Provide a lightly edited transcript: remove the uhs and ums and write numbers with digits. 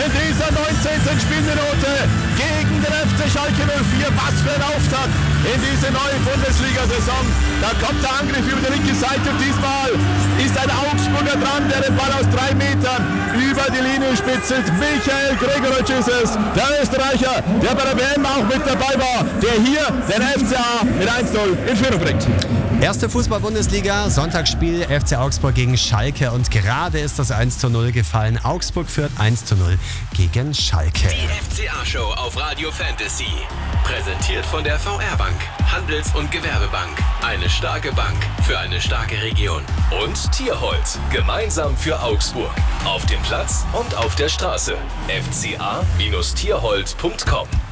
in dieser 19. Spielminute gegen den FC Schalke 04. Was für ein Auftakt in diese neue Bundesliga-Saison. Da kommt der Angriff über die linke Seite und diesmal ist ein Augsburger dran, der den Ball aus 3 Metern über die Linie spitzelt. Michael Gregoritsch ist es, der Österreicher, der bei der WM auch mit dabei war, der hier den FCA mit 1-0 in Führung bringt. Erste Fußball-Bundesliga, Sonntagsspiel FC Augsburg gegen Schalke und gerade ist das 1:0 gefallen. Augsburg führt 1:0 gegen Schalke. Die FCA-Show auf Radio Fantasy. Präsentiert von der VR-Bank, Handels- und Gewerbebank. Eine starke Bank für eine starke Region. Und Tierholz, gemeinsam für Augsburg. Auf dem Platz und auf der Straße. fca-tierholz.com